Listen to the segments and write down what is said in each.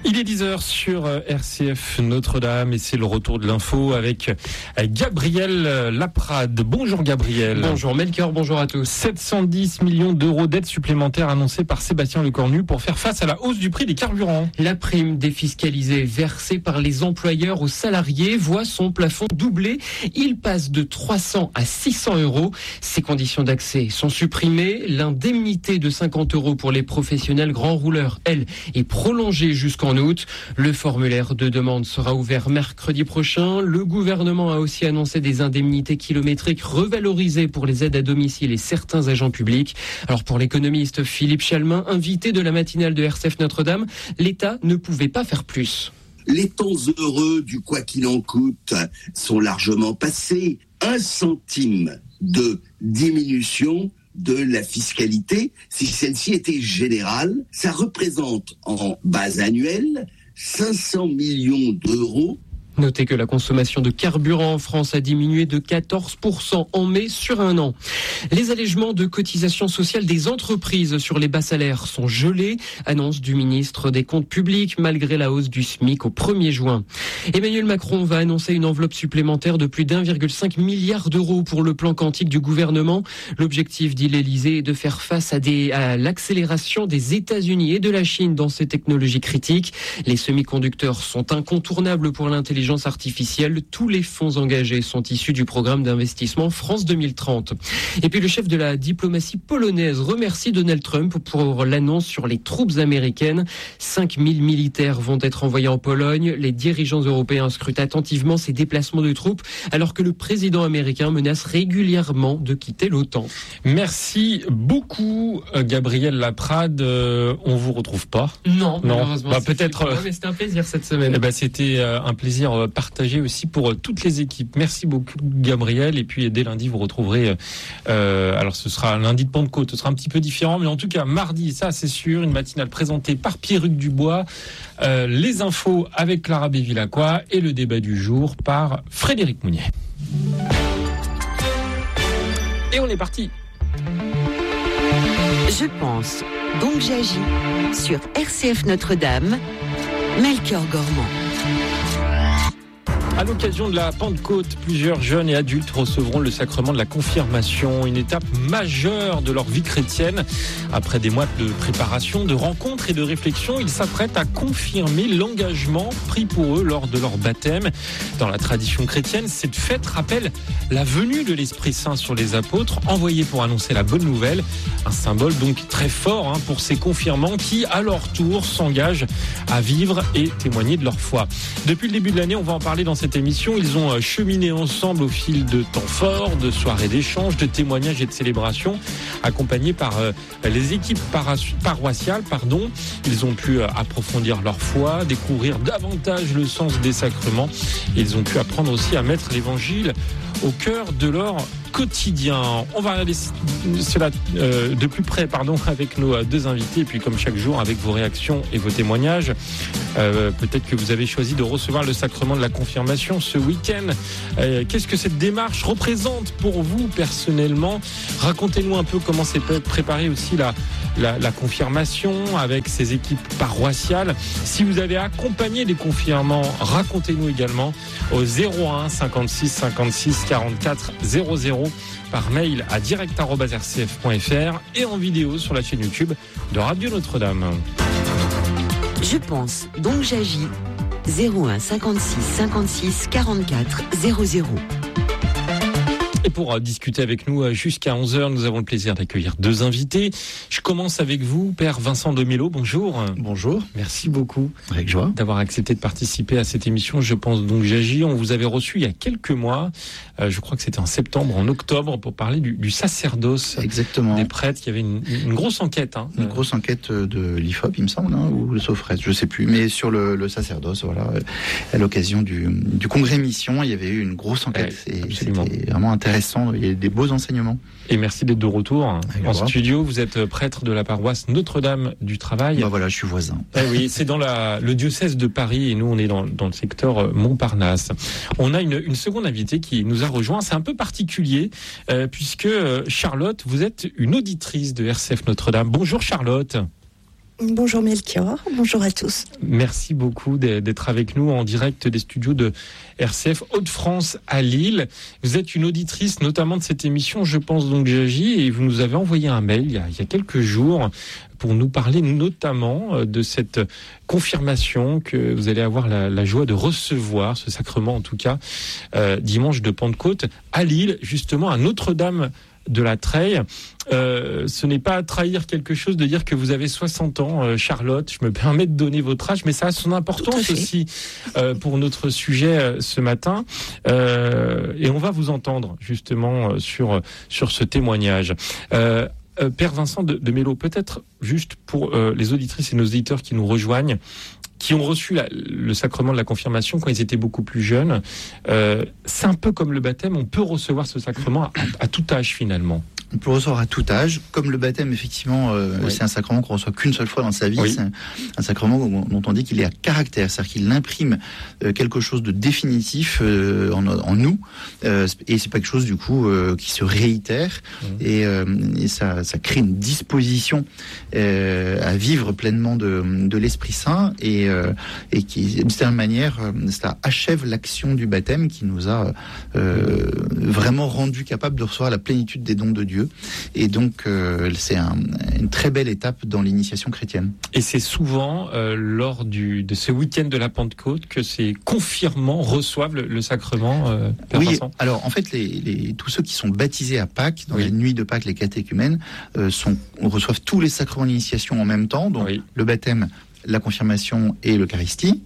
Il est 10h sur RCF Notre-Dame et c'est le retour de l'info avec Gabriel Laprade. Bonjour Gabriel. Bonjour Melchior, bonjour à tous. 710 millions d'euros d'aides supplémentaires annoncées par Sébastien Lecornu pour faire face à la hausse du prix des carburants. La prime défiscalisée versée par les employeurs aux salariés voit son plafond doubler. Il passe de 300 à 600 euros. Ces conditions d'accès sont supprimées. L'indemnité de 50 euros pour les professionnels grands rouleurs, elle, est prolongée jusqu'en août. Le formulaire de demande sera ouvert mercredi prochain. Le gouvernement a aussi annoncé des indemnités kilométriques revalorisées pour les aides à domicile et certains agents publics. Alors pour l'économiste Philippe Chalmin, invité de la matinale de RCF Notre-Dame, l'État ne pouvait pas faire plus. Les temps heureux du quoi qu'il en coûte sont largement passés. 1 centime de diminution de la fiscalité, si celle-ci était générale, ça représente en base annuelle 500 millions d'euros. Notez que la consommation de carburant en France a diminué de 14% en mai sur un an. Les allègements de cotisations sociales des entreprises sur les bas salaires sont gelés, annonce du ministre des Comptes publics, malgré la hausse du SMIC au 1er juin. Emmanuel Macron va annoncer une enveloppe supplémentaire de plus d'1,5 milliard d'euros pour le plan quantique du gouvernement. L'objectif, dit l'Élysée, est de faire face à l'accélération des États-Unis et de la Chine dans ces technologies critiques. Les semi-conducteurs sont incontournables pour l'intelligence artificielle. Tous les fonds engagés sont issus du programme d'investissement France 2030. Et puis le chef de la diplomatie polonaise remercie Donald Trump pour l'annonce sur les troupes américaines. 5000 militaires vont être envoyés en Pologne. Les dirigeants européens scrutent attentivement ces déplacements de troupes alors que le président américain menace régulièrement de quitter l'OTAN. Merci beaucoup Gabriel Laprade. On vous retrouve pas? Non, malheureusement. Peut-être. Mais c'était un plaisir cette semaine. C'était un plaisir partagé aussi pour toutes les équipes. Merci beaucoup Gabriel. Et puis dès lundi vous retrouverez alors ce sera lundi de Pentecôte, ce sera un petit peu différent, mais en tout cas mardi, ça c'est sûr, une matinale présentée par Pierruc Dubois, les infos avec Clara Bévilacqua et le débat du jour par Frédéric Mounier. Et on est parti. Je pense, donc j'agis sur RCF Notre-Dame, Melchior Gormand. À l'occasion de la Pentecôte, plusieurs jeunes et adultes recevront le sacrement de la confirmation, une étape majeure de leur vie chrétienne. Après des mois de préparation, de rencontres et de réflexions, ils s'apprêtent à confirmer l'engagement pris pour eux lors de leur baptême. Dans la tradition chrétienne, cette fête rappelle la venue de l'Esprit Saint sur les apôtres, envoyés pour annoncer la bonne nouvelle. Un symbole donc très fort pour ces confirmants qui, à leur tour, s'engagent à vivre et témoigner de leur foi. Depuis le début de l'année, on va en parler dans cette émission. Ils ont cheminé ensemble au fil de temps forts, de soirées d'échanges, de témoignages et de célébrations, accompagnés par les équipes paroissiales. Ils ont pu approfondir leur foi, découvrir davantage le sens des sacrements. Et ils ont pu apprendre aussi à mettre l'évangile au cœur de leur quotidien. On va regarder cela de plus près avec nos deux invités et puis comme chaque jour avec vos réactions et vos témoignages. Peut-être que vous avez choisi de recevoir le sacrement de la confirmation ce week-end. Qu'est-ce que cette démarche représente pour vous personnellement? Racontez-nous un peu comment s'est préparée aussi la confirmation avec ces équipes paroissiales. Si vous avez accompagné des confirmants, racontez-nous également au 01 56 56 44 00 par mail à direct@rcf.fr et en vidéo sur la chaîne YouTube de Radio Notre-Dame. Je pense, donc j'agis. 01 56 56 44 00. Et pour discuter avec nous jusqu'à 11h, nous avons le plaisir d'accueillir deux invités. Je commence avec vous, Père Vincent Demello. Bonjour. Bonjour. Merci beaucoup. Avec joie. D'avoir accepté de participer à cette émission. Je pense donc j'agis. On vous avait reçu il y a quelques mois. Je crois que c'était en septembre, en octobre, pour parler du sacerdoce. Exactement. Des prêtres. Il y avait une grosse enquête. Une grosse enquête de l'IFOP, il me semble, ou le Sofret, je sais plus. Mais sur le sacerdoce, voilà. À l'occasion du congrès mission, il y avait eu une grosse enquête. Et c'était vraiment intéressant. Il y a des beaux enseignements. Et merci d'être de retour en studio. Vous êtes prêtre de la paroisse Notre-Dame du Travail. Voilà, je suis voisin. Oui, c'est dans le diocèse de Paris et nous on est dans le secteur Montparnasse. On a une seconde invitée qui nous a rejoint. C'est un peu particulier puisque Charlotte, vous êtes une auditrice de RCF Notre-Dame. Bonjour Charlotte. Bonjour Melchior, bonjour à tous. Merci beaucoup d'être avec nous en direct des studios de RCF Hauts-de-France à Lille. Vous êtes une auditrice notamment de cette émission, je pense donc j'agis, et vous nous avez envoyé un mail il y a quelques jours pour nous parler notamment de cette confirmation que vous allez avoir la joie de recevoir, ce sacrement en tout cas, dimanche de Pentecôte à Lille, justement à Notre-Dame de la Treille. Ce n'est pas trahir quelque chose de dire que vous avez 60 ans, Charlotte. Je me permets de donner votre âge, mais ça a son importance aussi pour notre sujet ce matin. Et on va vous entendre justement sur ce témoignage. Père Vincent de Mello, peut-être juste pour les auditrices et nos auditeurs qui nous rejoignent, qui ont reçu le sacrement de la confirmation quand ils étaient beaucoup plus jeunes. C'est un peu comme le baptême, on peut recevoir ce sacrement à tout âge finalement. On peut recevoir à tout âge. Comme le baptême, effectivement, c'est un sacrement qu'on reçoit qu'une seule fois dans sa vie. Oui. C'est un sacrement dont on dit qu'il est à caractère, c'est-à-dire qu'il imprime quelque chose de définitif en nous. Et c'est pas quelque chose, du coup, qui se réitère. Et ça crée une disposition à vivre pleinement de l'Esprit Saint et qui, d'une certaine manière, ça achève l'action du baptême qui nous a vraiment rendu capables de recevoir la plénitude des dons de Dieu. Et donc, c'est une très belle étape dans l'initiation chrétienne. Et c'est souvent lors de ce week-end de la Pentecôte que ces confirmants reçoivent le sacrement. Oui, Vincent. Alors en fait, tous ceux qui sont baptisés à Pâques, dans la nuit de Pâques, les catéchumènes, reçoivent tous les sacrements d'initiation en même temps, donc le baptême, la confirmation et l'Eucharistie.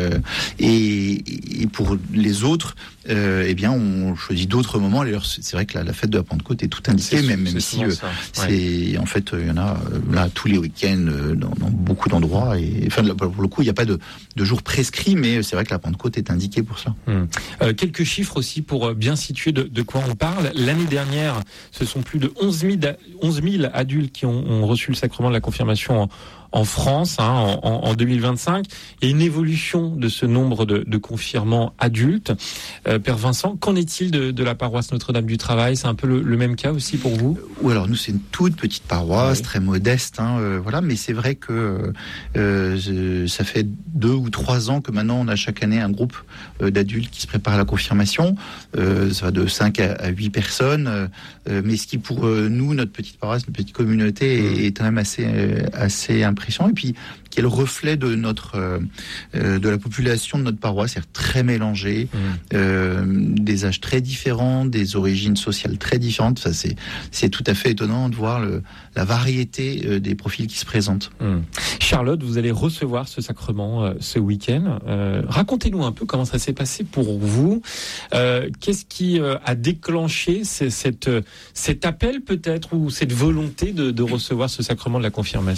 Et pour les autres, eh bien, on choisit d'autres moments. D'ailleurs, c'est vrai que la fête de la Pentecôte est tout indiquée, même si c'est en fait, il y en a là tous les week-ends dans beaucoup d'endroits. Et enfin, pour le coup, il n'y a pas de jour prescrit, mais c'est vrai que la Pentecôte est indiquée pour cela. Quelques chiffres aussi pour bien situer de quoi on parle. L'année dernière, ce sont plus de 11 000 adultes qui ont reçu le sacrement de la confirmation en France, en 2025. Il y a une évolution de ce nombre de confirmants adultes. Père Vincent, qu'en est-il de la paroisse Notre-Dame du Travail ? C'est un peu le même cas aussi pour vous ? Ou alors nous, c'est une toute petite paroisse, très modeste, voilà. Mais c'est vrai que ça fait 2 ou 3 ans que maintenant on a chaque année un groupe d'adultes qui se préparent à la confirmation. Ça va de 5 à 8 personnes. Mais ce qui pour nous, notre petite paroisse, notre petite communauté, est quand même assez impressionnant. Et puis qui est le reflet de de la population de notre paroisse, c'est-à-dire très mélangée, des âges très différents, des origines sociales très différentes. Enfin, c'est tout à fait étonnant de voir la variété des profils qui se présentent. Charlotte, vous allez recevoir ce sacrement ce week-end. Racontez-nous un peu comment ça s'est passé pour vous. Qu'est-ce qui a déclenché cet appel peut-être, ou cette volonté de recevoir ce sacrement de la confirmation ?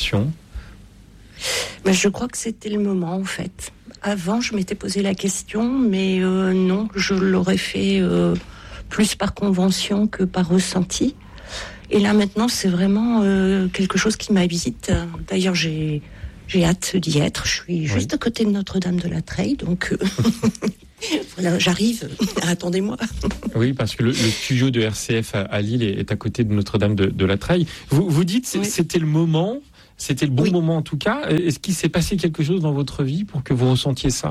Je crois que c'était le moment en fait. Avant, je m'étais posé la question, mais non, je l'aurais fait plus par convention que par ressenti. Et là maintenant, c'est vraiment quelque chose qui m'habite. D'ailleurs, j'ai hâte d'y être. Je suis juste à côté de Notre-Dame de la Treille, donc voilà, j'arrive. Attendez-moi. Oui, parce que le studio de RCF à Lille est à côté de Notre-Dame de la Treille. Vous dites c'était le moment. C'était le bon moment en tout cas. Est-ce qu'il s'est passé quelque chose dans votre vie pour que vous ressentiez ça ?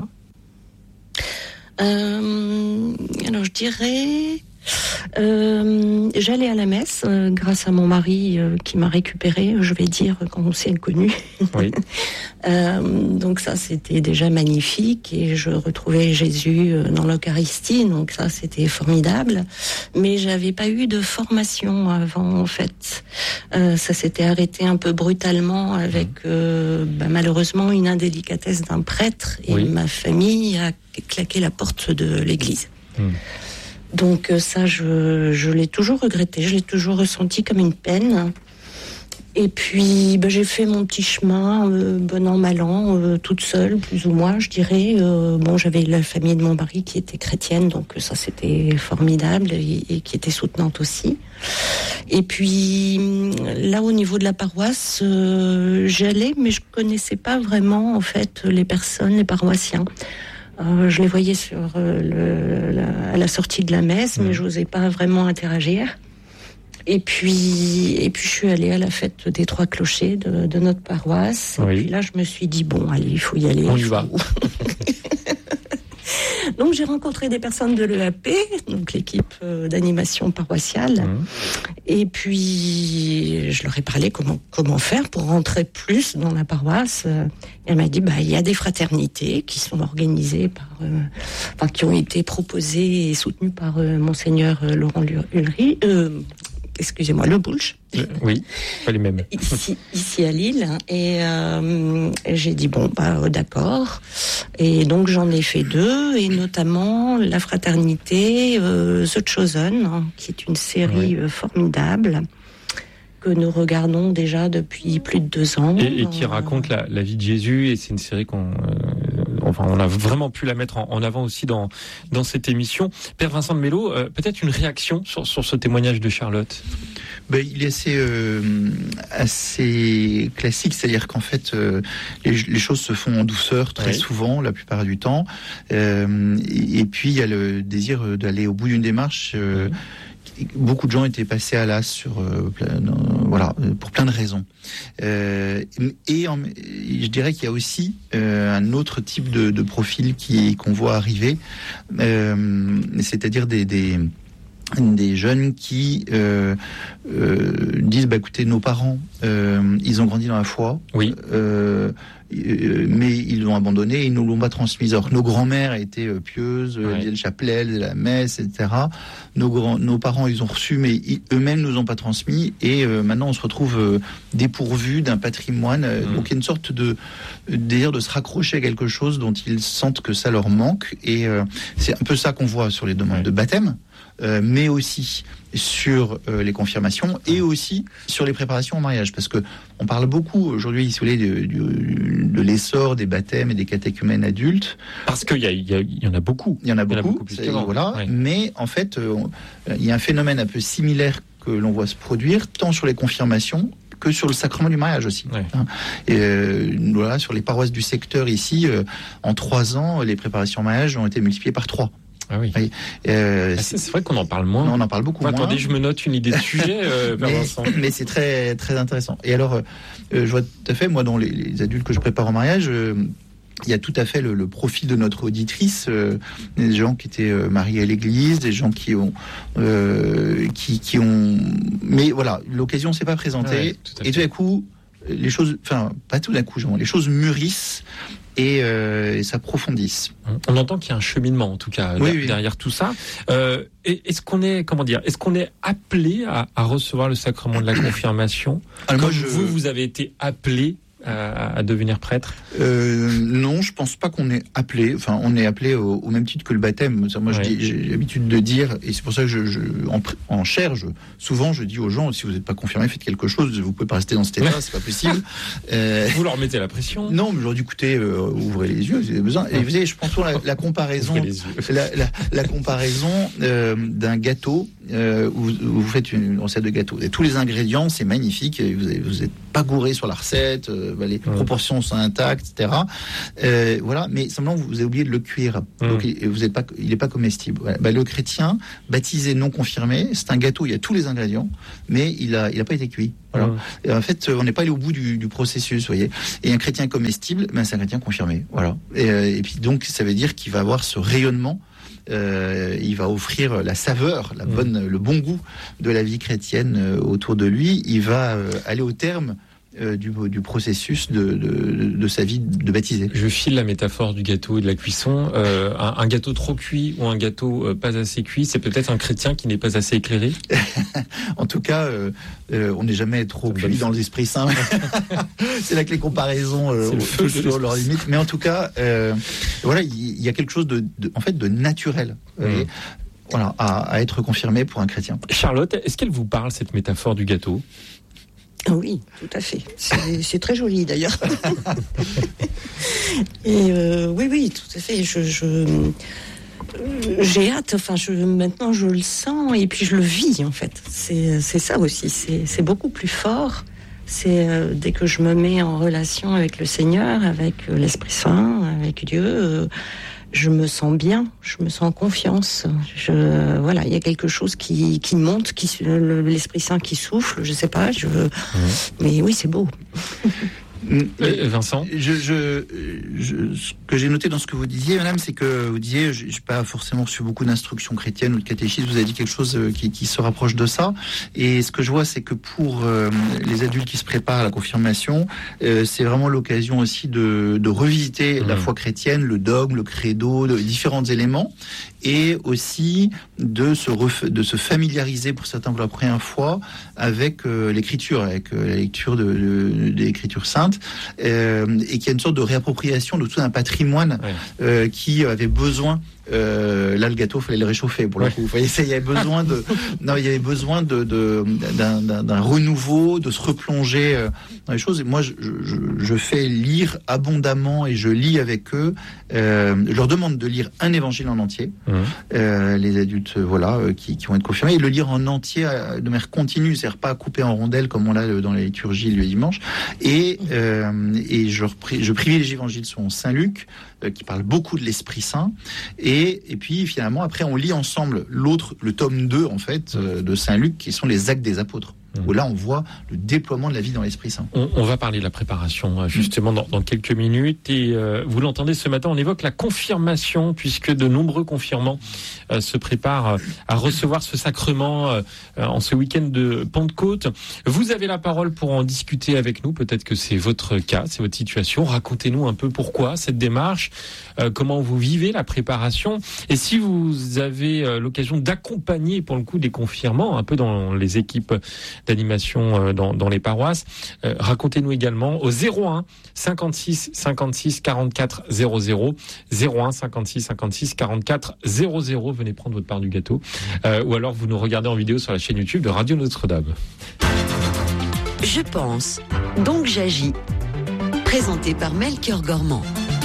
Alors je dirais... j'allais à la messe grâce à mon mari qui m'a récupérée, je vais dire, quand on s'est connu. Oui. Donc ça c'était déjà magnifique et je retrouvais Jésus dans l'Eucharistie, donc ça c'était formidable. Mais j'avais pas eu de formation avant en fait. Ça s'était arrêté un peu brutalement avec malheureusement une indélicatesse d'un prêtre et ma famille a claqué la porte de l'église. Donc ça, je l'ai toujours regretté, je l'ai toujours ressenti comme une peine. Et puis, j'ai fait mon petit chemin, bon an, mal an, toute seule, plus ou moins, je dirais. J'avais la famille de mon mari qui était chrétienne, donc ça, c'était formidable et qui était soutenante aussi. Et puis, là, au niveau de la paroisse, j'allais, mais je connaissais pas vraiment, en fait, les personnes, les paroissiens. Je les voyais à la sortie de la messe, mais je n'osais pas vraiment interagir. Et puis je suis allée à la fête des 3 clochers de notre paroisse. Et puis là, je me suis dit, bon, allez, il faut y aller. On y va. Donc j'ai rencontré des personnes de l'EAP, donc l'équipe d'animation paroissiale. Et puis je leur ai parlé comment faire pour rentrer plus dans la paroisse. Et elle m'a dit, il y a des fraternités qui sont organisées qui ont été proposées et soutenues par Monseigneur Laurent Ulrich. Excusez-moi, Le Boulch. Oui, pas les mêmes. Ici à Lille. Et j'ai dit, d'accord. Et donc, j'en ai fait 2, et notamment la fraternité The Chosen, qui est une série formidable que nous regardons déjà depuis plus de 2 ans. Et qui raconte la vie de Jésus, et c'est une série on a vraiment pu la mettre en avant aussi dans cette émission. Père Vincent de Mello, peut-être une réaction sur ce témoignage de Charlotte? Il est assez classique, c'est-à-dire qu'en fait, les choses se font en douceur très souvent, la plupart du temps. Et puis, il y a le désir d'aller au bout d'une démarche. Beaucoup de gens étaient passés à l'as pour plein de raisons. Et je dirais qu'il y a aussi un autre type de profil qu'on voit arriver, c'est-à-dire des jeunes qui disent écoutez, nos parents ils ont grandi dans la foi, mais ils l'ont abandonné et ils nous l'ont pas transmise. Alors que nos grands-mères étaient pieuses, disaient le chapelet, la messe, etc. Nos parents ils ont reçu, mais eux-mêmes nous ont pas transmis, et maintenant on se retrouve dépourvus d'un patrimoine. Donc il y a une sorte de désir de se raccrocher à quelque chose dont ils sentent que ça leur manque, et c'est un peu ça qu'on voit sur les demandes de baptême. Mais aussi sur les confirmations, et aussi sur les préparations au mariage, parce que on parle beaucoup aujourd'hui, si vous voulez, de l'essor des baptêmes et des catéchumènes adultes. Parce qu'il y en a beaucoup. Il y en a beaucoup, mais en fait, il y a un phénomène un peu similaire que l'on voit se produire, tant sur les confirmations que sur le sacrement du mariage aussi. Et sur les paroisses du secteur ici, en 3 ans, les préparations au mariage ont été multipliées par 3. Ah oui. C'est vrai qu'on en parle moins. On en parle beaucoup moins. Attendez, je me note une idée de sujet, mais c'est très, très intéressant. Et alors, je vois tout à fait, moi, dans les adultes que je prépare au mariage, il y a tout à fait le profil de notre auditrice, des gens qui étaient mariés à l'église, des gens qui ont... Mais voilà, l'occasion s'est pas présentée. Et tout d'un coup, les choses... Enfin, pas tout d'un coup, les choses mûrissent. Et s'approfondissent. On entend qu'il y a un cheminement, en tout cas, derrière tout ça. Est-ce qu'on est appelé à recevoir le sacrement de la confirmation? Alors, vous avez été appelé à devenir prêtre? Non, je pense pas qu'on est appelé. Enfin, on est appelé au même titre que le baptême. Moi, j'ai l'habitude de dire, et c'est pour ça que en chair, souvent, je dis aux gens, si vous n'êtes pas confirmé, faites quelque chose. Vous pouvez pas rester dans cet état, c'est pas possible. Vous leur mettez la pression? Non, mais je leur dis, écoutez, ouvrez les yeux, vous avez besoin. Et vous savez, je pense la comparaison, la comparaison d'un gâteau où vous faites une recette de gâteau. Et tous les ingrédients, c'est magnifique. Vous êtes pas gouré sur la recette. Les proportions sont intactes, etc. Mais simplement vous avez oublié de le cuire. Donc il n'est pas comestible. Voilà. Le chrétien baptisé non confirmé, c'est un gâteau, il y a tous les ingrédients, mais il a pas été cuit. Voilà. Et en fait, on n'est pas allé au bout du processus, vous voyez. Et un chrétien comestible, c'est un chrétien confirmé. Voilà. Et puis donc ça veut dire qu'il va avoir ce rayonnement. Il va offrir la saveur, le bon goût de la vie chrétienne autour de lui. Il va aller au terme du processus de sa vie de baptisé. Je file la métaphore du gâteau et de la cuisson. Un gâteau trop cuit ou un gâteau pas assez cuit, c'est peut-être un chrétien qui n'est pas assez éclairé. En tout cas, on n'est jamais trop cuit dans l'Esprit Saint. C'est là que les comparaisons touchent sur leurs limites. Mais en tout cas, il y a quelque chose de naturel. Voilà, à être confirmé pour un chrétien. Charlotte, est-ce qu'elle vous parle, cette métaphore du gâteau? Oui, tout à fait. C'est très joli d'ailleurs. Et oui, tout à fait. J'ai hâte. Enfin, maintenant je le sens et puis je le vis en fait. C'est ça aussi. C'est beaucoup plus fort. C'est dès que je me mets en relation avec le Seigneur, avec l'Esprit Saint, avec Dieu. je me sens bien, je me sens en confiance. Voilà, il y a quelque chose qui monte, l'Esprit Saint qui souffle, je sais pas. Mais oui, c'est beau. Vincent, ce que j'ai noté dans ce que vous disiez, madame, c'est que vous disiez, je n'ai pas forcément reçu beaucoup d'instructions chrétiennes ou de catéchisme, vous avez dit quelque chose qui se rapproche de ça. Et ce que je vois, c'est que pour les adultes qui se préparent à la confirmation, c'est vraiment l'occasion aussi de revisiter la foi chrétienne, le dogme, le credo, différents éléments, et aussi de se familiariser, pour certains pour la première fois, avec l'écriture, avec la lecture des Écritures saintes, et qu'il y a une sorte de réappropriation de tout un patrimoine qui avait besoin. Là, le gâteau, fallait le réchauffer pour le coup. Vous voyez, il y avait besoin d'un renouveau, de se replonger dans les choses. Et moi, je fais lire abondamment et je lis avec eux. Je leur demande de lire un évangile en entier. Les adultes, qui vont être confirmés, et le lire en entier de manière continue, c'est-à-dire pas coupé en rondelles comme on l'a dans la liturgie le dimanche. Et je privilégie l'évangile selon Saint Luc, qui parle beaucoup de l'Esprit Saint. Et puis finalement, après, on lit ensemble le tome 2, en fait, de Saint Luc, qui sont les Actes des Apôtres. Où là, on voit le déploiement de la vie dans l'Esprit Saint. On va parler de la préparation, justement, dans quelques minutes. Et vous l'entendez ce matin, on évoque la confirmation, puisque de nombreux confirmants se préparent à recevoir ce sacrement en ce week-end de Pentecôte. Vous avez la parole pour en discuter avec nous. Peut-être que c'est votre cas, c'est votre situation. Racontez-nous un peu pourquoi cette démarche, comment vous vivez la préparation. Et si vous avez l'occasion d'accompagner, pour le coup, des confirmants, un peu dans les équipes d'animation dans les paroisses. Racontez-nous également au 01 56 56 44 00, 01 56 56 44 00. Venez prendre votre part du gâteau. Ou alors vous nous regardez en vidéo sur la chaîne YouTube de Radio Notre-Dame. Je pense, donc j'agis. Présenté par Melchior Gormand.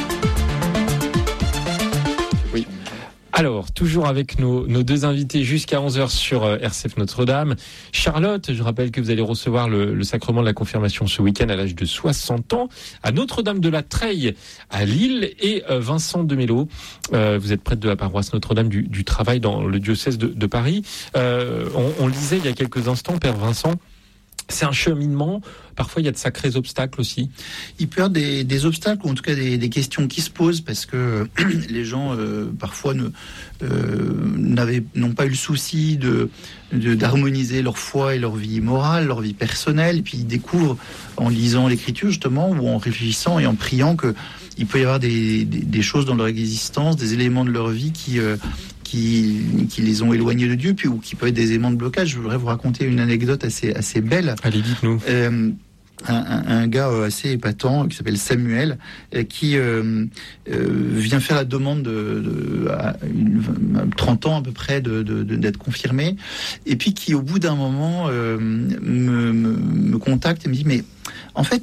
Alors, toujours avec nos deux invités jusqu'à 11h sur RCF Notre-Dame. Charlotte, je rappelle que vous allez recevoir le sacrement de la confirmation ce week-end à l'âge de 60 ans à Notre-Dame de la Treille à Lille. Et Vincent Demello, vous êtes prêtre de la paroisse Notre-Dame du Travail dans le diocèse de Paris. On le disait il y a quelques instants, Père Vincent, c'est un cheminement. Parfois, il y a de sacrés obstacles aussi. Il peut y avoir des obstacles, ou en tout cas des questions qui se posent, parce que les gens, parfois, n'ont pas eu le souci d'harmoniser leur foi et leur vie morale, leur vie personnelle. Et puis, ils découvrent, en lisant l'Écriture, justement, ou en réfléchissant et en priant, qu'il peut y avoir des choses dans leur existence, des éléments de leur vie qui les ont éloignés de Dieu, ou qui peuvent être des éléments de blocage. Je voudrais vous raconter une anecdote assez belle. Allez, dites-nous. Un gars assez épatant qui s'appelle Samuel, qui vient faire la demande à 30 ans à peu près d'être confirmé, et puis qui au bout d'un moment me contacte et me dit: mais en fait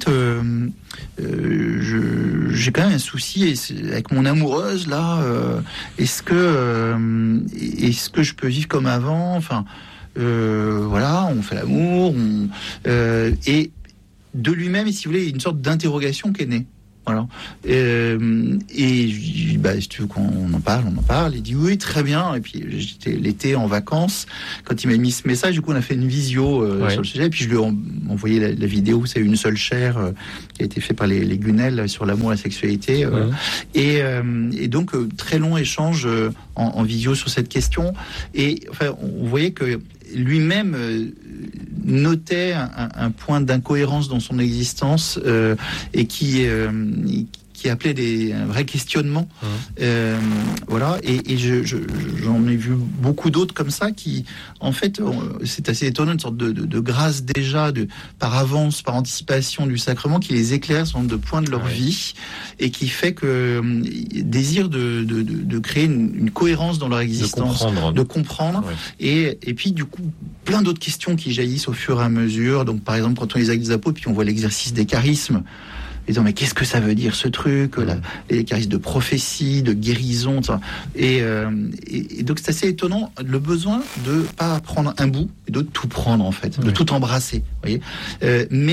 j'ai quand même un souci avec mon amoureuse là, est-ce que je peux vivre comme avant, enfin on fait l'amour, et de lui-même, si vous voulez, une sorte d'interrogation qui est née. Voilà. Et je dis, si tu veux qu'on en parle, on en parle. Il dit oui, très bien. Et puis j'étais l'été en vacances quand il m'a mis ce message. Du coup, on a fait une visio sur le sujet. Et puis je lui ai envoyé la vidéo. C'est Une seule chair qui a été fait par les Gunel sur l'amour et la sexualité. Et donc très long échange en visio sur cette question. Et enfin, on voyait que lui-même notait un point d'incohérence dans son existence et qui appelait un vrai questionnement. Voilà. Et j'en ai vu beaucoup d'autres comme ça qui, en fait, c'est assez étonnant, une sorte de grâce déjà, par avance, par anticipation du sacrement, qui les éclaire sur de points de leur vie, et qui fait que désir de créer une cohérence dans leur existence, de comprendre. Et puis du coup, plein d'autres questions qui jaillissent au fur et à mesure. Donc par exemple, quand on lit les Actes des Apôtres, puis on voit l'exercice des charismes, et disant, mais qu'est-ce que ça veut dire ce truc, les charismes de prophétie, de guérison, et donc c'est assez étonnant, le besoin de pas prendre un bout, et de tout prendre en fait, de tout embrasser, vous voyez, mais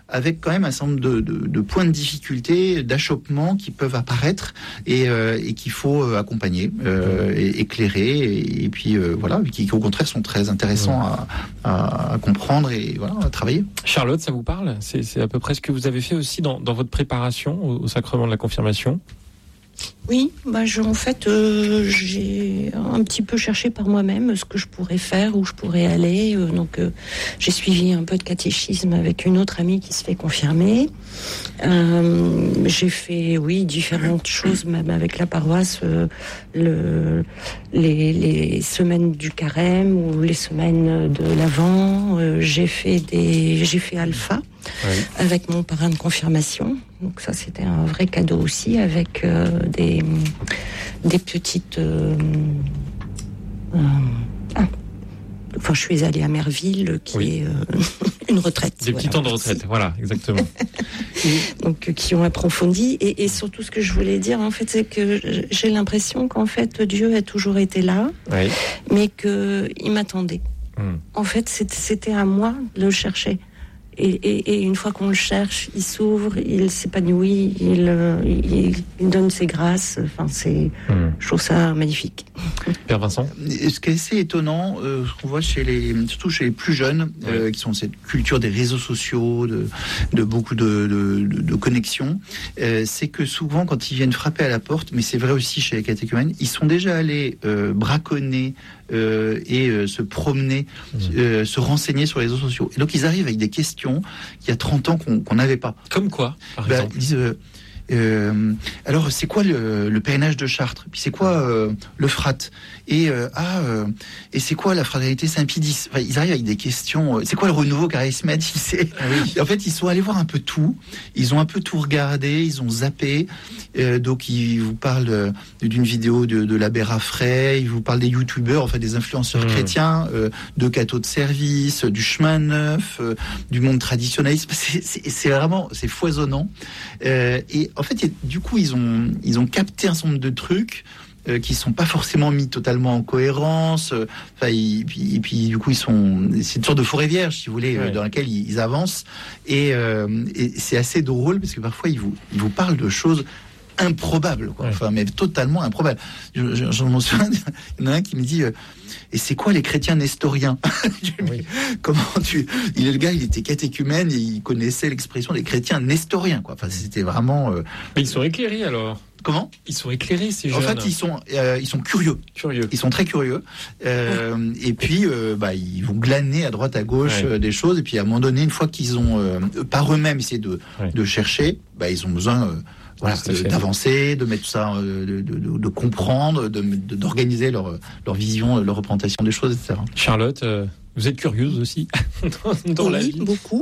avec quand même un certain nombre de points de difficulté, d'achoppement qui peuvent apparaître et qu'il faut accompagner, et éclairer, et puis voilà, qui au contraire sont très intéressants à comprendre et voilà, à travailler. Charlotte, ça vous parle ? C'est à peu près ce que vous avez fait aussi dans votre préparation au sacrement de la confirmation ? Oui, en fait, j'ai un petit peu cherché par moi-même ce que je pourrais faire, où je pourrais aller. Donc, j'ai suivi un peu de catéchisme avec une autre amie qui se fait confirmer. J'ai fait, différentes choses, même avec la paroisse, les semaines du carême ou les semaines de l'Avent. J'ai fait Alpha. Oui. Avec mon parrain de confirmation. Donc ça, c'était un vrai cadeau aussi, avec des petites... je suis allée à Merville, qui est une retraite. Des petits temps de retraite, voilà, exactement. Donc, qui ont approfondi. Et surtout, ce que je voulais dire, en fait, c'est que j'ai l'impression qu'en fait, Dieu a toujours été là, mais qu'il m'attendait. En fait, c'était à moi de le chercher. Et une fois qu'on le cherche, il s'ouvre, il s'épanouit, il donne ses grâces. Enfin, je trouve ça magnifique. Père Vincent ? Ce qui est assez étonnant, ce qu'on voit surtout chez les plus jeunes, qui sont cette culture des réseaux sociaux, de beaucoup de connexions, c'est que souvent, quand ils viennent frapper à la porte, mais c'est vrai aussi chez les catéchumènes, ils sont déjà allés braconner et se promener, se renseigner sur les réseaux sociaux. Et donc, ils arrivent avec des questions qu'il y a 30 ans qu'on n'avait pas. Comme quoi, par exemple ? Ils disent... alors c'est quoi le pèlerinage de Chartres, puis c'est quoi l'Euphrate, et c'est quoi la fraternité Saint-Pie-X. Enfin, ils arrivent avec des questions, c'est quoi le renouveau charismatique, en fait ils sont allés voir un peu tout, ils ont un peu tout regardé, ils ont zappé, donc ils vous parlent d'une vidéo de l'abbé Raffray, ils vous parlent des youtubeurs, en fait des influenceurs chrétiens, de cathos de service, du chemin neuf, du monde traditionnaliste. C'est vraiment, c'est foisonnant, et en fait, du coup, ils ont capté un certain nombre de trucs qui sont pas forcément mis totalement en cohérence. Et puis du coup, c'est une sorte de forêt vierge, si vous voulez, dans laquelle ils avancent. Et c'est assez drôle parce que parfois ils vous parlent de choses improbables, quoi. Enfin, mais totalement improbables. Je m'en souviens, il y en a un qui me dit et c'est quoi les chrétiens nestoriens? Comment le gars, il était catéchumène et il connaissait l'expression des chrétiens nestoriens, quoi. Enfin, c'était vraiment. Mais ils sont éclairés alors. Comment ? Ils sont éclairés, ces jeunes. En fait, ils sont curieux. Ils sont très curieux. Et puis, ils vont glaner à droite, à gauche des choses. Et puis, à un moment donné, une fois qu'ils ont, par eux-mêmes, essayé de chercher, ils ont besoin d'avancer, de mettre tout ça, de comprendre, d'organiser leur vision, leur représentation des choses, etc. Charlotte, vous êtes curieuse aussi dans la vie. Beaucoup.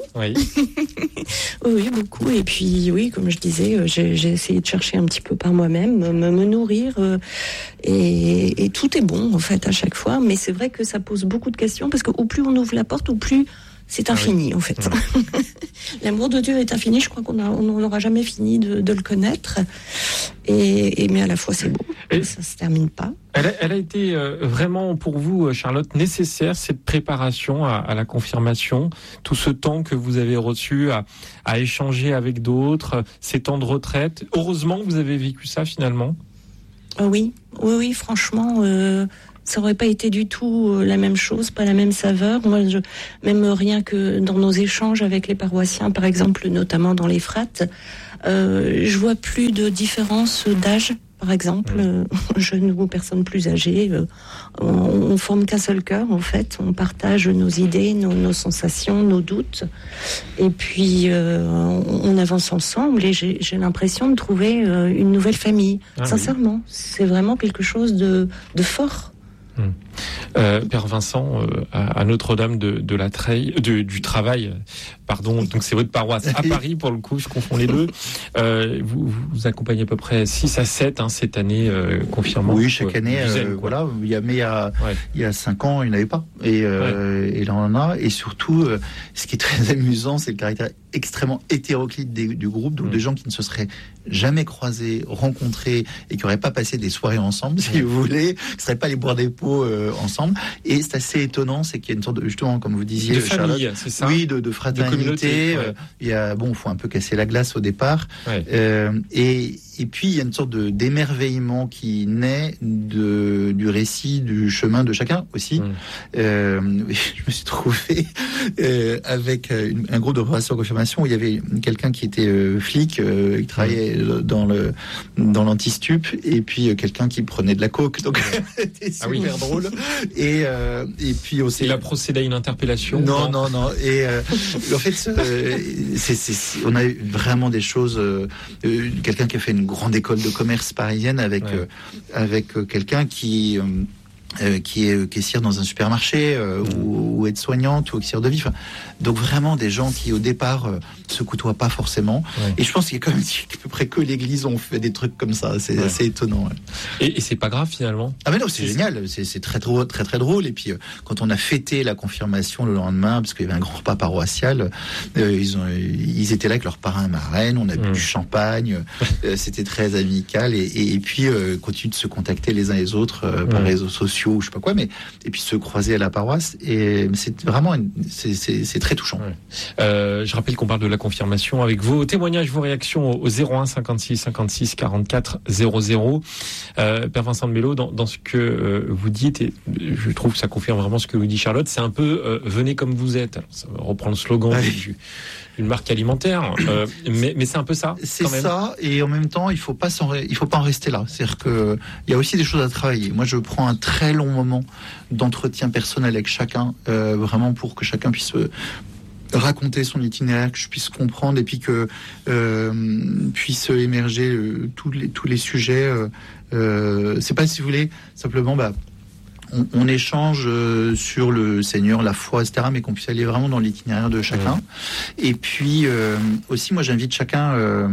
Oui, beaucoup. Et puis, comme je disais, j'ai essayé de chercher un petit peu par moi-même, me nourrir. Et tout est bon, en fait, à chaque fois. Mais c'est vrai que ça pose beaucoup de questions, parce qu'au plus on ouvre la porte, au plus c'est infini, en fait. L'amour de Dieu est infini. Je crois qu'on n'aura jamais fini de le connaître. Mais à la fois, c'est beau. Ça se termine pas. Elle a été vraiment pour vous, Charlotte, nécessaire, cette préparation à la confirmation, tout ce temps que vous avez reçu à échanger avec d'autres, ces temps de retraite. Heureusement que vous avez vécu ça finalement. Oui, franchement, ça aurait pas été du tout la même chose, pas la même saveur. Moi, même rien que dans nos échanges avec les paroissiens, par exemple, notamment dans les frates, je vois plus de différence d'âge. Par exemple, jeunes ou personnes plus âgées, on forme qu'un seul cœur, en fait. On partage nos idées, nos sensations, nos doutes. Et puis, on avance ensemble. Et j'ai l'impression de trouver une nouvelle famille. Sincèrement, c'est vraiment quelque chose de fort. Père Vincent, à Notre-Dame de la Treille, du Travail, pardon, donc c'est votre paroisse à Paris pour le coup, je confonds les deux. Vous accompagnez à peu près 6 à 7 cette année confirmant. Oui, chaque année, voilà. Il y a 5 ans, il n'y en avait pas. Et là, on en a. Et surtout, ce qui est très amusant, c'est le caractère extrêmement hétéroclite du groupe, donc des gens qui ne se seraient jamais croisés, rencontrés et qui n'auraient pas passé des soirées ensemble, si vous voulez, qui ne seraient pas allés boire des dispo ensemble. Et c'est assez étonnant, c'est qu'il y a une sorte de, justement, comme vous disiez, de famille, Charlotte, c'est ça. Oui, de fraternité. Il y a, faut un peu casser la glace au départ. Ouais. Et puis il y a une sorte d'émerveillement qui naît du récit, du chemin de chacun aussi. Je me suis trouvé avec un groupe de préparation confirmation où il y avait quelqu'un qui était flic, qui travaillait dans l'anti-stup, et puis quelqu'un qui prenait de la coke. Donc c'était super drôle. Et puis aussi. Il a procédé à une interpellation. Non. Et en fait, on a eu vraiment des choses. Quelqu'un qui a fait une grande école de commerce parisienne avec quelqu'un qui est caissière dans un supermarché ou aide-soignante ou caissière de vie. Enfin, donc vraiment des gens qui au départ se côtoient pas forcément. Ouais. Et je pense qu'il y a quand même à peu près que l'Église ont fait des trucs comme ça. C'est assez étonnant. Ouais. Et c'est pas grave finalement. Ah mais non, c'est génial. C'est très drôle, très très drôle. Et puis quand on a fêté la confirmation le lendemain, parce qu'il y avait un grand repas paroissial, ils étaient là avec leurs parrains et marraines. On a bu du champagne. C'était très amical. Et puis continue de se contacter les uns les autres par réseaux sociaux, je sais pas quoi, et puis se croiser à la paroisse. Et c'est vraiment c'est très touchant. Ouais. Je rappelle qu'on parle de la confirmation avec vos témoignages, vos réactions au 01 56 56 44 00. Père Vincent de Mello, dans ce que vous dites, et je trouve que ça confirme vraiment ce que vous dit Charlotte, c'est un peu venez comme vous êtes. Alors, ça reprend le slogan d'une marque alimentaire, mais c'est un peu ça. C'est ça, et en même temps, il faut pas en rester là. C'est-à-dire que il y a aussi des choses à travailler. Moi, je prends un très long moment d'entretien personnel avec chacun, vraiment pour que chacun puisse raconter son itinéraire, que je puisse comprendre, et puis que puisse émerger tous les sujets. C'est pas, si vous voulez, simplement on échange sur le Seigneur, la foi, etc., mais qu'on puisse aller vraiment dans l'itinéraire de chacun. Et puis aussi, moi, j'invite chacun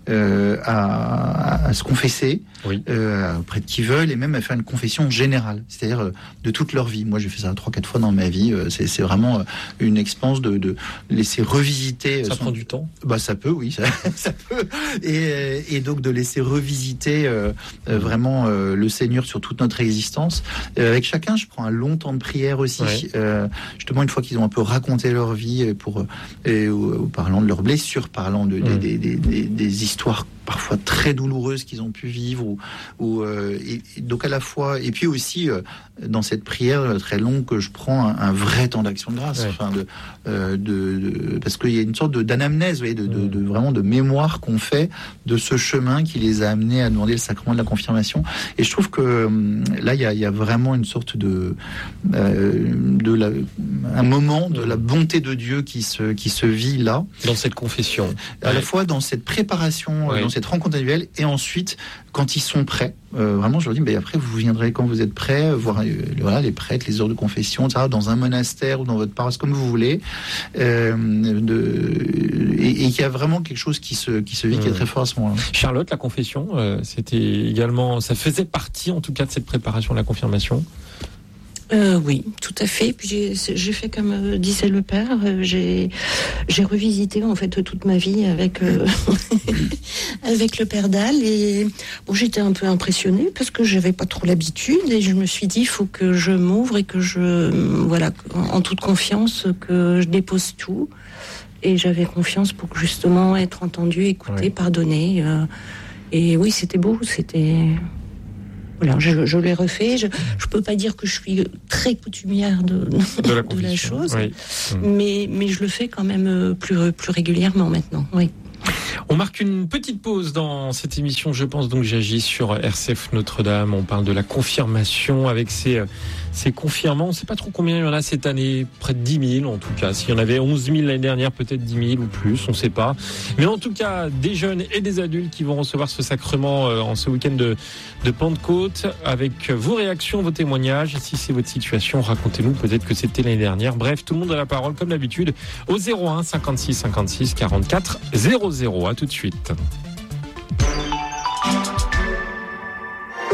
à se confesser auprès de qui veulent, et même à faire une confession générale, c'est-à-dire de toute leur vie. Moi, j'ai fait ça 3-4 fois dans ma vie. C'est vraiment une expérience de laisser revisiter. Ça prend du temps. Ça peut, oui, ça peut. Et donc de laisser revisiter vraiment le Seigneur sur toute notre existence. Avec chacun, je prends un long temps de prière aussi. Justement, une fois qu'ils ont un peu raconté leur vie, parlant de leurs blessures, parlant des histoires parfois très douloureuses qu'ils ont pu vivre, et donc à la fois, et puis aussi dans cette prière très longue, que je prends un vrai temps d'action de grâce, parce qu'il y a une sorte d'anamnèse, vraiment de mémoire qu'on fait de ce chemin qui les a amenés à demander le sacrement de la confirmation. Et je trouve que là, il y a vraiment une sorte un moment de la bonté de Dieu qui se vit là, dans cette confession, à la fois dans cette préparation, dans cette rencontre annuelle, et ensuite quand ils sont prêts. Vraiment, je leur dis, après vous viendrez quand vous êtes prêts, voir les prêtres, les heures de confession, etc., dans un monastère ou dans votre paroisse, comme vous voulez, et il y a vraiment quelque chose qui se vit, qui est très fort à ce moment-là. Charlotte, la confession, c'était également, ça faisait partie en tout cas de cette préparation de la confirmation. Oui, tout à fait. Puis j'ai fait comme disait le père. J'ai revisité en fait toute ma vie avec avec le père Dalle, et j'étais un peu impressionnée parce que j'avais pas trop l'habitude, et je me suis dit il faut que je m'ouvre et que en toute confiance, que je dépose tout. Et j'avais confiance pour justement être entendue, écoutée, pardonnée. Et oui, c'était beau, c'était. Voilà, je l'ai refait. Je peux pas dire que je suis très coutumière de la chose, mais je le fais quand même plus régulièrement maintenant. Oui. On marque une petite pause dans cette émission, je pense donc j'agis, sur RCF Notre-Dame. On parle de la confirmation avec ces confirmants. On ne sait pas trop combien il y en a cette année, près de 10 000 en tout cas. S'il y en avait 11 000 l'année dernière, peut-être 10 000 ou plus, on ne sait pas. Mais en tout cas, des jeunes et des adultes qui vont recevoir ce sacrement en ce week-end de Pentecôte, avec vos réactions, vos témoignages. Si c'est votre situation, racontez-nous, peut-être que c'était l'année dernière. Bref, tout le monde a la parole comme d'habitude au 01 56 56 44 00. À tout de suite.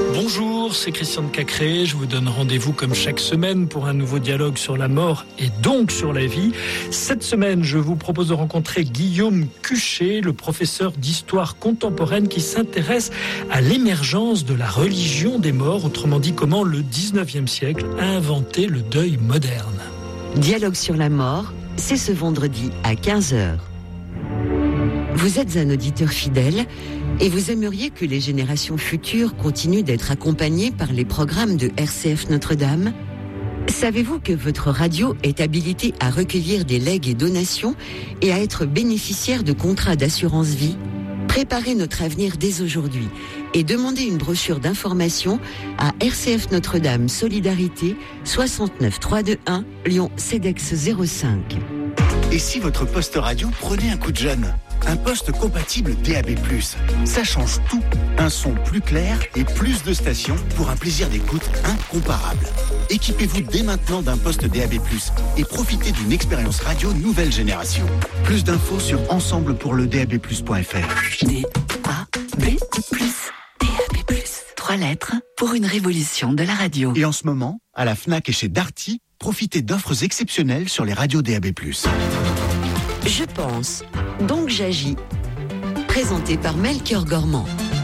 Bonjour, c'est Christian de Cacré. Je vous donne rendez-vous comme chaque semaine pour un nouveau dialogue sur la mort et donc sur la vie. Cette semaine, je vous propose de rencontrer Guillaume Cuchet, le professeur d'histoire contemporaine qui s'intéresse à l'émergence de la religion des morts, autrement dit comment le 19e siècle a inventé le deuil moderne. Dialogue sur la mort, c'est ce vendredi à 15h. Vous êtes un auditeur fidèle et vous aimeriez que les générations futures continuent d'être accompagnées par les programmes de RCF Notre-Dame ? Savez-vous que votre radio est habilitée à recueillir des legs et donations et à être bénéficiaire de contrats d'assurance vie ? Préparez notre avenir dès aujourd'hui et demandez une brochure d'information à RCF Notre-Dame Solidarité 69 321 Lyon CEDEX 05. Et si votre poste radio prenait un coup de jeune ? Un poste compatible DAB+, ça change tout. Un son plus clair et plus de stations pour un plaisir d'écoute incomparable. Équipez-vous dès maintenant d'un poste DAB+, et profitez d'une expérience radio nouvelle génération. Plus d'infos sur ensemblepourledab+.fr. DAB+, 3 lettres pour une révolution de la radio. Et en ce moment, à la Fnac et chez Darty, profitez d'offres exceptionnelles sur les radios DAB+. Je pense, donc j'agis. Présenté par Melchior Gormand.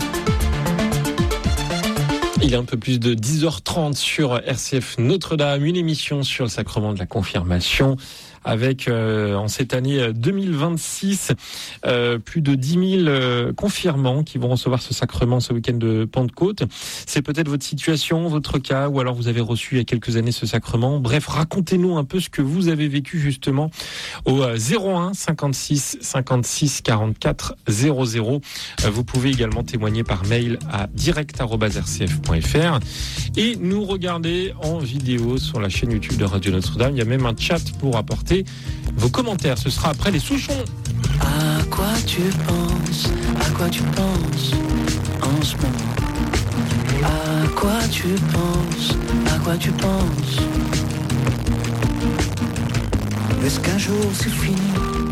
Il est un peu plus de 10h30 sur RCF Notre-Dame, une émission sur le sacrement de la confirmation avec, en cette année 2026, plus de 10 000 confirmants qui vont recevoir ce sacrement ce week-end de Pentecôte. C'est peut-être votre situation, votre cas, ou alors vous avez reçu il y a quelques années ce sacrement. Bref, racontez-nous un peu ce que vous avez vécu justement au 01 56 56 44 00. Vous pouvez également témoigner par mail à direct@rcf.fr et nous regarder en vidéo sur la chaîne YouTube de Radio Notre-Dame. Il y a même un chat pour apporter vos commentaires. Ce sera après les Souchons. À quoi tu penses en ce moment? À quoi tu penses? Est-ce qu'un jour c'est fini?